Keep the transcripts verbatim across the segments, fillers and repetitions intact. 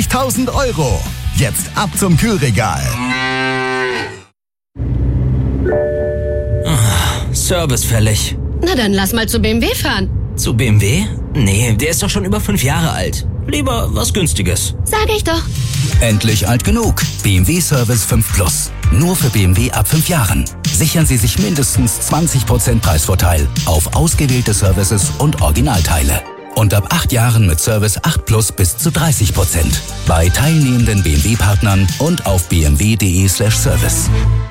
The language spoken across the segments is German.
fünfzigtausend Euro. Jetzt ab zum Kühlregal. Oh, Service fällig. Na dann lass mal zu B M W fahren. Zu B M W? Nee, der ist doch schon über fünf Jahre alt. Lieber was Günstiges. Sag ich doch. Endlich alt genug. B M W Service fünf Plus. Nur für B M W ab fünf Jahren. Sichern Sie sich mindestens zwanzig Prozent Preisvorteil auf ausgewählte Services und Originalteile. Und ab acht Jahren mit Service acht Plus bis zu dreißig Prozent. Bei teilnehmenden B M W-Partnern und auf b m w punkt d e slash service.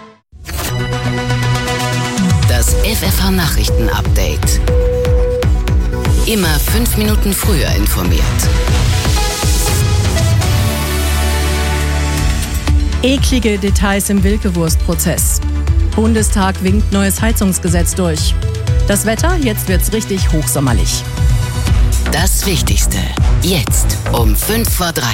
Das F F H-Nachrichten-Update. Immer fünf Minuten früher informiert. Eklige Details im Wilke-Wurst-Prozess. Bundestag winkt neues Heizungsgesetz durch. Das Wetter, jetzt wird's richtig hochsommerlich. Das Wichtigste, jetzt um fünf vor drei.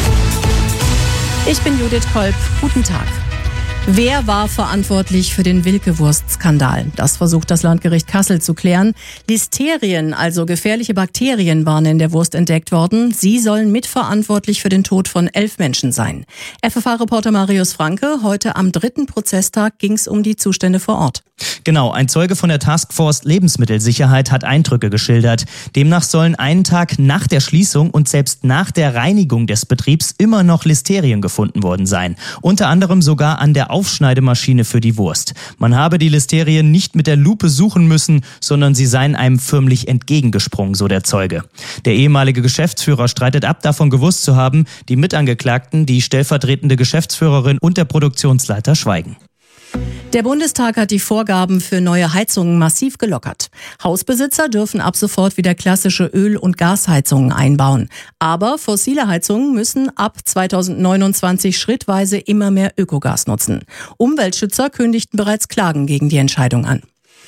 Ich bin Judith Kolb. Guten Tag. Wer war verantwortlich für den Wilke-Wurst-Skandal? Das versucht das Landgericht Kassel zu klären. Listerien, also gefährliche Bakterien, waren in der Wurst entdeckt worden. Sie sollen mitverantwortlich für den Tod von elf Menschen sein. F F H-Reporter Marius Franke, heute am dritten Prozesstag ging es um die Zustände vor Ort. Genau, ein Zeuge von der Taskforce Lebensmittelsicherheit hat Eindrücke geschildert. Demnach sollen einen Tag nach der Schließung und selbst nach der Reinigung des Betriebs immer noch Listerien gefunden worden sein. Unter anderem sogar an der Aufschneidemaschine für die Wurst. Man habe die Listerien nicht mit der Lupe suchen müssen, sondern sie seien einem förmlich entgegengesprungen, so der Zeuge. Der ehemalige Geschäftsführer streitet ab, davon gewusst zu haben. Die Mitangeklagten, die stellvertretende Geschäftsführerin und der Produktionsleiter schweigen. Der Bundestag hat die Vorgaben für neue Heizungen massiv gelockert. Hausbesitzer dürfen ab sofort wieder klassische Öl- und Gasheizungen einbauen. Aber fossile Heizungen müssen ab zweitausendneunundzwanzig schrittweise immer mehr Ökogas nutzen. Umweltschützer kündigten bereits Klagen gegen die Entscheidung an.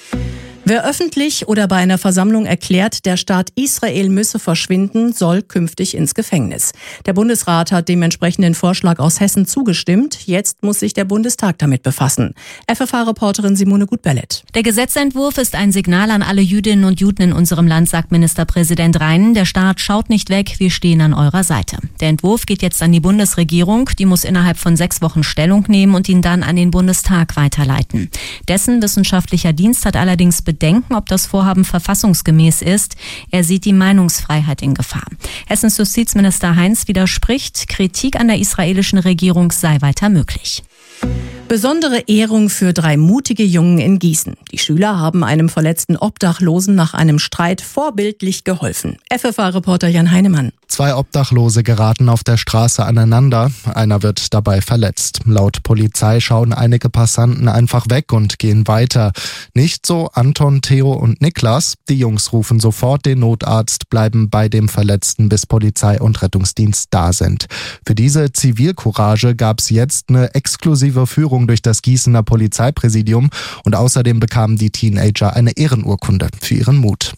Wer öffentlich oder bei einer Versammlung erklärt, der Staat Israel müsse verschwinden, soll künftig ins Gefängnis. Der Bundesrat hat dem entsprechenden Vorschlag aus Hessen zugestimmt. Jetzt muss sich der Bundestag damit befassen. F F H-Reporterin Simone Gut-Bellet. Der Gesetzentwurf ist ein Signal an alle Jüdinnen und Juden in unserem Land, sagt Ministerpräsident Rhein. Der Staat schaut nicht weg, wir stehen an eurer Seite. Der Entwurf geht jetzt an die Bundesregierung. Die muss innerhalb von sechs Wochen Stellung nehmen und ihn dann an den Bundestag weiterleiten. Dessen wissenschaftlicher Dienst hat allerdings Bedenken, ob das Vorhaben verfassungsgemäß ist. Er sieht die Meinungsfreiheit in Gefahr. Hessens Justizminister Heinz widerspricht, Kritik an der israelischen Regierung sei weiter möglich. Besondere Ehrung für drei mutige Jungen in Gießen. Die Schüler haben einem verletzten Obdachlosen nach einem Streit vorbildlich geholfen. F F H-Reporter Jan Heinemann. Zwei Obdachlose geraten auf der Straße aneinander. Einer wird dabei verletzt. Laut Polizei schauen einige Passanten einfach weg und gehen weiter. Nicht so Anton, Theo und Niklas. Die Jungs rufen sofort den Notarzt, bleiben bei dem Verletzten, bis Polizei und Rettungsdienst da sind. Für diese Zivilcourage gab es jetzt eine exklusive Führung durch das Gießener Polizeipräsidium und außerdem bekamen die Teenager eine Ehrenurkunde für ihren Mut.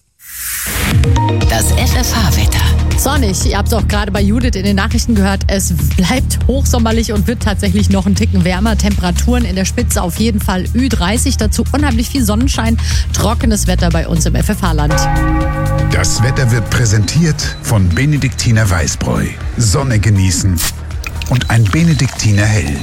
Das F F H-Wetter. Sonnig, ihr habt es auch gerade bei Judith in den Nachrichten gehört, es bleibt hochsommerlich und wird tatsächlich noch ein Ticken wärmer. Temperaturen in der Spitze auf jeden Fall Ü dreißig, dazu unheimlich viel Sonnenschein, trockenes Wetter bei uns im F F H-Land. Das Wetter wird präsentiert von Benediktiner Weißbräu. Sonne genießen und ein Benediktiner Hell.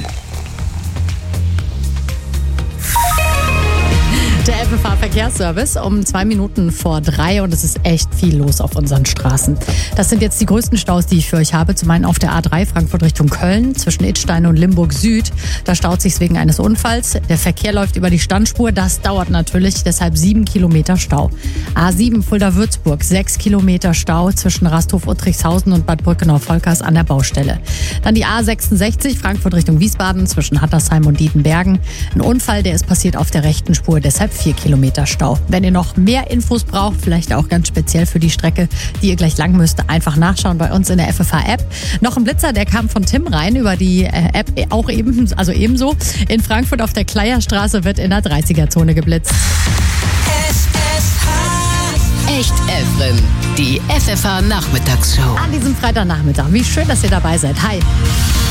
Der F F H-Verkehrsservice um zwei Minuten vor drei und es ist echt viel los auf unseren Straßen. Das sind jetzt die größten Staus, die ich für euch habe. Zum einen auf der A drei Frankfurt Richtung Köln zwischen Idstein und Limburg Süd. Da staut sich wegen eines Unfalls. Der Verkehr läuft über die Standspur. Das dauert natürlich, deshalb sieben Kilometer Stau. A sieben Fulda-Würzburg, sechs Kilometer Stau zwischen Rasthof-Uttrichshausen und Bad Brückenau-Volkers an der Baustelle. Dann die A sechsundsechzig Frankfurt Richtung Wiesbaden zwischen Hattersheim und Dietenbergen. Ein Unfall, der ist passiert auf der rechten Spur, deshalb vier Kilometer Stau. Wenn ihr noch mehr Infos braucht, vielleicht auch ganz speziell für die Strecke, die ihr gleich lang müsst, einfach nachschauen bei uns in der F F H-App. Noch ein Blitzer, der kam von Tim rein über die App, auch eben, also ebenso. In Frankfurt auf der Kleierstraße wird in der dreißiger-Zone geblitzt. F F H. Echt Efren, die F F H-Nachmittagsshow. An diesem Freitagnachmittag. Wie schön, dass ihr dabei seid. Hi.